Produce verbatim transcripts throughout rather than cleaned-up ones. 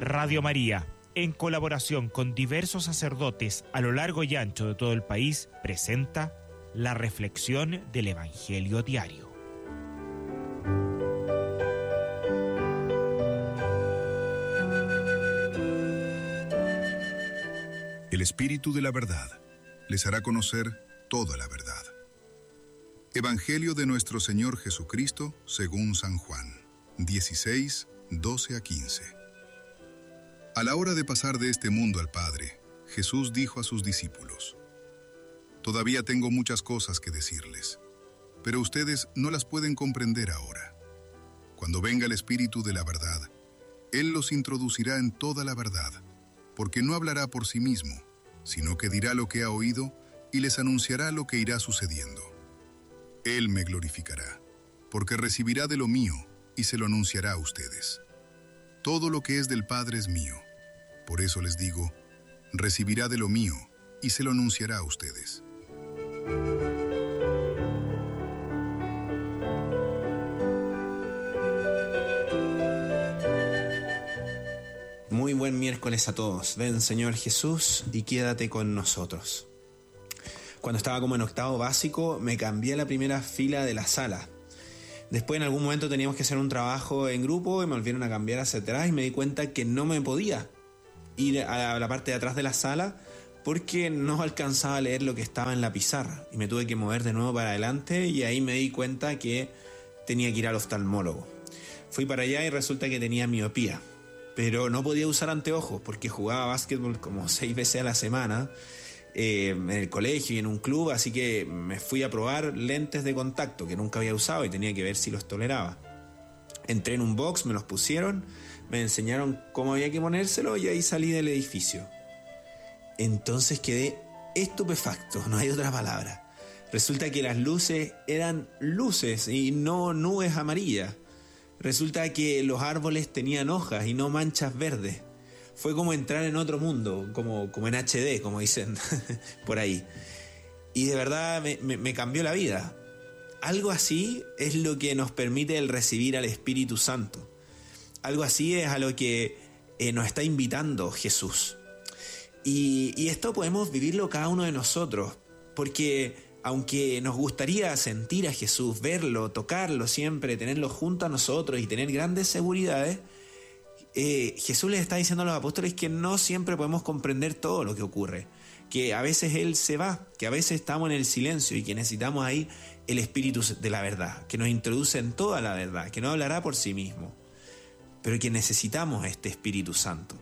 Radio María, en colaboración con diversos sacerdotes a lo largo y ancho de todo el país, presenta la reflexión del Evangelio Diario. El Espíritu de la verdad les hará conocer toda la verdad. Evangelio de nuestro Señor Jesucristo según San Juan, dieciséis, doce a quince. A la hora de pasar de este mundo al Padre, Jesús dijo a sus discípulos: Todavía tengo muchas cosas que decirles, pero ustedes no las pueden comprender ahora. Cuando venga el Espíritu de la verdad, Él los introducirá en toda la verdad, porque no hablará por sí mismo, sino que dirá lo que ha oído y les anunciará lo que irá sucediendo. Él me glorificará, porque recibirá de lo mío y se lo anunciará a ustedes. Todo lo que es del Padre es mío. Por eso les digo, recibirá de lo mío y se lo anunciará a ustedes. Muy buen miércoles a todos. Ven, Señor Jesús, y quédate con nosotros. Cuando estaba como en octavo básico, me cambié a la primera fila de la sala. Después en algún momento teníamos que hacer un trabajo en grupo y me volvieron a cambiar hacia atrás y me di cuenta que no me podía ir a la parte de atrás de la sala porque no alcanzaba a leer lo que estaba en la pizarra y me tuve que mover de nuevo para adelante y ahí me di cuenta que tenía que ir al oftalmólogo. Fui para allá y resulta que tenía miopía, pero no podía usar anteojos porque jugaba básquetbol como seis veces a la semana eh, en el colegio y en un club, así que me fui a probar lentes de contacto que nunca había usado y tenía que ver si los toleraba. Entré en un box, me los pusieron, me enseñaron cómo había que ponérselo y ahí salí del edificio. Entonces quedé estupefacto, no hay otra palabra. Resulta que las luces eran luces y no nubes amarillas. Resulta que los árboles tenían hojas y no manchas verdes. Fue como entrar en otro mundo, como, como en H D, como dicen por ahí. Y de verdad me, me, me cambió la vida. Algo así es lo que nos permite el recibir al Espíritu Santo. Algo así es a lo que eh, nos está invitando Jesús. Y, y esto podemos vivirlo cada uno de nosotros, porque aunque nos gustaría sentir a Jesús, verlo, tocarlo siempre, tenerlo junto a nosotros y tener grandes seguridades, eh, Jesús les está diciendo a los apóstoles que no siempre podemos comprender todo lo que ocurre, que a veces Él se va, que a veces estamos en el silencio y que necesitamos ahí el Espíritu de la verdad, que nos introduce en toda la verdad, que no hablará por sí mismo, pero que necesitamos este Espíritu Santo.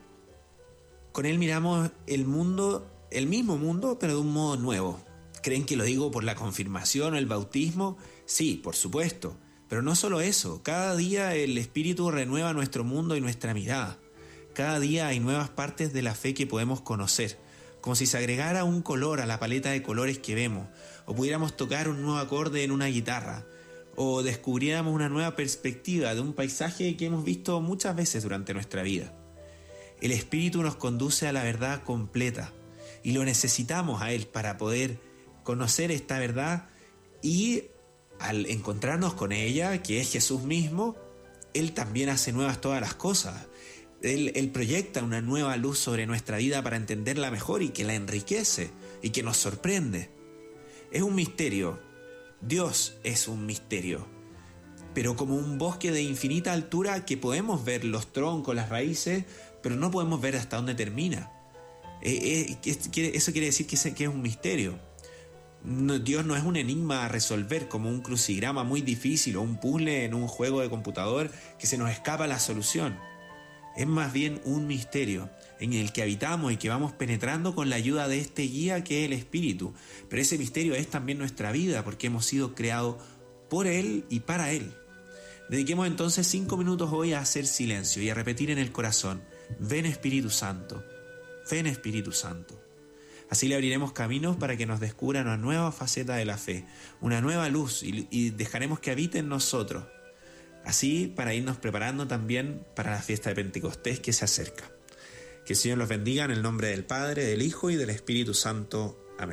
Con Él miramos el mundo, el mismo mundo, pero de un modo nuevo. ¿Creen que lo digo por la confirmación o el bautismo? Sí, por supuesto. Pero no solo eso, cada día el Espíritu renueva nuestro mundo y nuestra mirada. Cada día hay nuevas partes de la fe que podemos conocer, como si se agregara un color a la paleta de colores que vemos, o pudiéramos tocar un nuevo acorde en una guitarra, o descubriéramos una nueva perspectiva de un paisaje que hemos visto muchas veces durante nuestra vida. El Espíritu nos conduce a la verdad completa, y lo necesitamos a Él para poder conocer esta verdad y al encontrarnos con ella, que es Jesús mismo, Él también hace nuevas todas las cosas. Él, Él proyecta una nueva luz sobre nuestra vida para entenderla mejor y que la enriquece y que nos sorprende. Es un misterio. Dios es un misterio. Pero como un bosque de infinita altura que podemos ver los troncos, las raíces, pero no podemos ver hasta dónde termina. Eh, eh, eso quiere decir que es un misterio. No, Dios no es un enigma a resolver como un crucigrama muy difícil o un puzzle en un juego de computador que se nos escapa la solución. Es más bien un misterio en el que habitamos y que vamos penetrando con la ayuda de este guía que es el Espíritu. Pero ese misterio es también nuestra vida porque hemos sido creados por Él y para Él. Dediquemos entonces cinco minutos hoy a hacer silencio y a repetir en el corazón: ven Espíritu Santo, ven Espíritu Santo. Así le abriremos caminos para que nos descubra una nueva faceta de la fe, una nueva luz y, y dejaremos que habite en nosotros. Así para irnos preparando también para la fiesta de Pentecostés que se acerca. Que el Señor los bendiga en el nombre del Padre, del Hijo y del Espíritu Santo. Amén.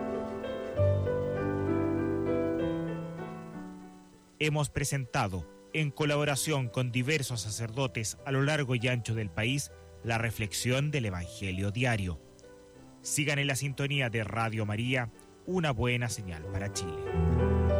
Hemos presentado en colaboración con diversos sacerdotes a lo largo y ancho del país, la reflexión del Evangelio diario. Sigan en la sintonía de Radio María, una buena señal para Chile.